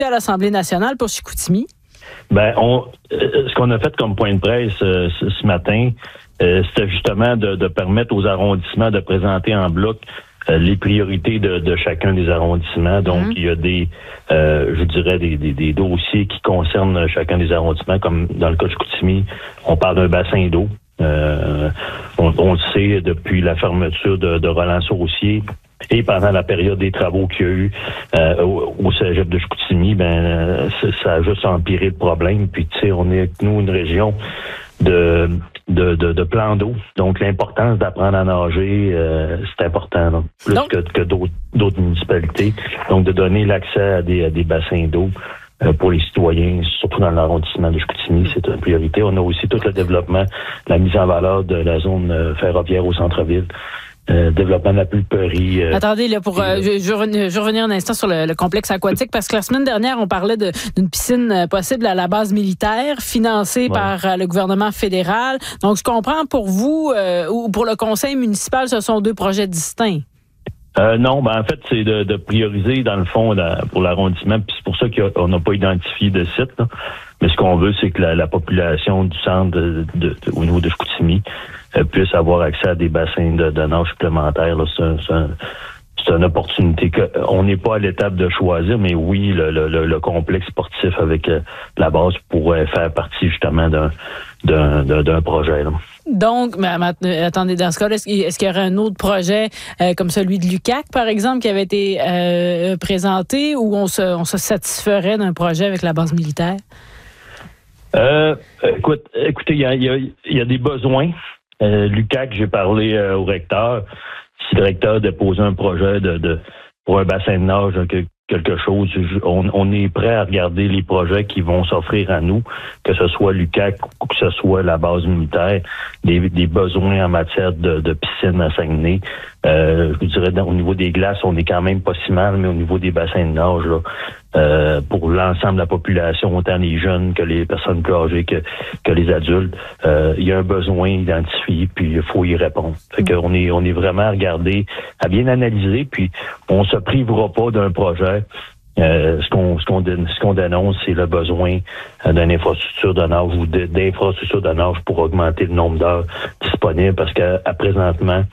à l'Assemblée nationale pour Chicoutimi? Ce qu'on a fait comme point de presse ce matin, c'était justement de permettre aux arrondissements de présenter en bloc les priorités de chacun des arrondissements. Donc, il y a des dossiers qui concernent chacun des arrondissements, comme dans le cas de Chicoutimi, on parle d'un bassin d'eau. On le sait depuis la fermeture de Roland-Saucier et pendant la période des travaux qu'il y a eu au cégep de Chicoutimi, ça a juste empiré le problème. Puis, tu sais, on est, nous, une région de plans d'eau. Donc, l'importance d'apprendre à nager, c'est important, là, plus que d'autres municipalités. Donc, de donner l'accès à des bassins d'eau pour les citoyens, surtout dans l'arrondissement de Chicoutimi, c'est une priorité. On a aussi tout le développement, la mise en valeur de la zone ferroviaire au centre-ville. Développement de la pulperie. Attendez, là, je veux revenir un instant sur le complexe aquatique, parce que la semaine dernière, on parlait d'une piscine possible à la base militaire, financée par le gouvernement fédéral. Donc, je comprends, pour vous ou pour le conseil municipal, ce sont deux projets distincts. Non, en fait, c'est de prioriser, dans le fond, pour l'arrondissement, puis c'est pour ça qu'on n'a pas identifié de site, là. Mais ce qu'on veut, c'est que la population du centre au niveau de Chicoutimi puisse avoir accès à des bassins de nage supplémentaires, là. C'est une opportunité. On n'est pas à l'étape de choisir, mais oui, le complexe sportif avec la base pourrait faire partie justement d'un projet, là. Donc, mais attendez, dans ce cas-là, est-ce qu'il y aurait un autre projet comme celui de l'UQAC, par exemple, qui avait été présenté, ou on se satisferait d'un projet avec la base militaire? Écoutez, il y a des besoins. L'UQAC, j'ai parlé au recteur. Si le recteur dépose un projet pour un bassin de nage, quelque chose, on est prêt à regarder les projets qui vont s'offrir à nous, que ce soit l'UQAC ou que ce soit la base militaire, des besoins en matière de piscine à Saguenay. Je vous dirais, au niveau des glaces, on est quand même pas si mal, mais au niveau des bassins de nage, là, pour l'ensemble de la population, autant les jeunes que les personnes plus âgées que les adultes, il y a un besoin identifié, puis il faut y répondre. Fait qu'on est vraiment à regarder, à bien analyser, puis on se privera pas d'un projet. Ce qu'on dénonce, c'est le besoin d'une infrastructure de nage ou d'infrastructures de nage pour augmenter le nombre d'heures disponibles, parce qu'à présentement,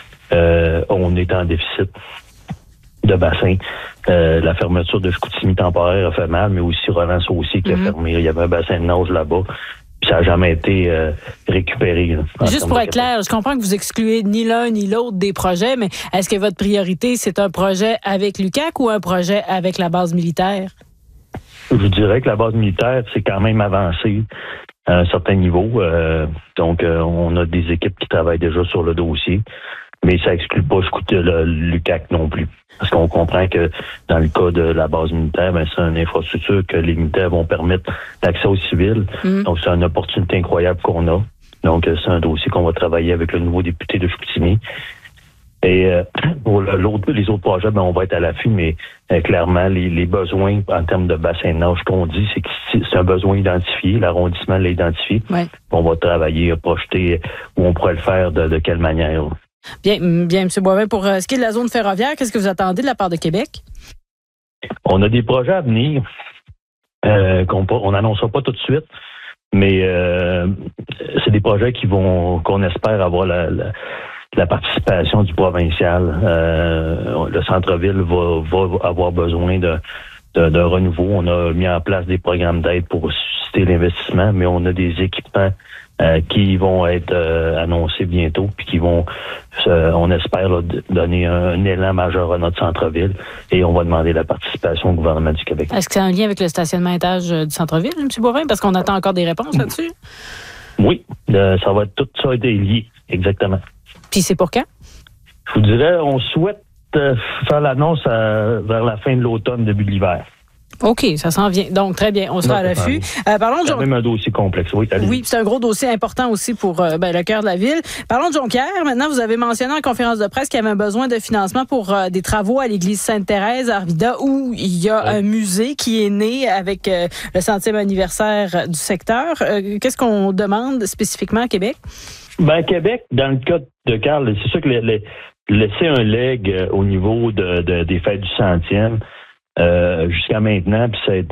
on est en déficit de bassin. La fermeture de Chicoutimi temporaire a fait mal, mais aussi Roland-Saucier qui a fermé. Il y avait un bassin de nage là-bas. Puis ça n'a jamais été récupéré. Là, juste pour être clair, je comprends que vous excluez ni l'un ni l'autre des projets, mais est-ce que votre priorité, c'est un projet avec l'UQAC ou un projet avec la base militaire? Je dirais que la base militaire, c'est quand même avancé à un certain niveau. Donc, on a des équipes qui travaillent déjà sur le dossier. Mais ça exclut pas l'UQAC non plus. Parce qu'on comprend que dans le cas de la base militaire, c'est une infrastructure que les militaires vont permettre l'accès aux civils. Donc, c'est une opportunité incroyable qu'on a. Donc, c'est un dossier qu'on va travailler avec le nouveau député de Chicoutimi. Et pour les autres projets, on va être à l'affût, mais clairement, les besoins en termes de bassin de nage, ce qu'on dit, c'est que c'est un besoin identifié. L'arrondissement l'a identifié. Ouais. On va travailler à projeter où on pourrait le faire, de quelle manière. Bien, M. Boivin, pour ce qui est de la zone ferroviaire, qu'est-ce que vous attendez de la part de Québec? On a des projets à venir qu'on n'annoncera pas tout de suite, mais c'est des projets qu'on espère avoir la participation du provincial. Le centre-ville va avoir besoin d'un renouveau. On a mis en place des programmes d'aide pour susciter l'investissement, mais on a des équipements qui vont être annoncés bientôt, puis qui vont, on espère, donner un élan majeur à notre centre-ville, et on va demander la participation au gouvernement du Québec. Est-ce que c'est un lien avec le stationnement à étage du centre-ville, M. Boivin? Parce qu'on attend encore des réponses là-dessus. Oui, ça va tout ça être lié, exactement. Puis c'est pour quand? Je vous dirais, on souhaite faire l'annonce vers la fin de l'automne, début de l'hiver. OK, ça s'en vient. Donc, très bien, on sera à l'affût. Parlons de c'est même un dossier complexe, oui. Oui, c'est un gros dossier important aussi pour le cœur de la ville. Parlons de Jonquière. Maintenant, vous avez mentionné en conférence de presse qu'il y avait un besoin de financement pour des travaux à l'église Sainte-Thérèse à Arvida, où il y a un musée qui est né avec le 100e anniversaire du secteur. Qu'est-ce qu'on demande spécifiquement à Québec? Québec, dans le cas de Carl, c'est sûr que laisser un leg au niveau des fêtes du 100e, jusqu'à maintenant, puis ça a été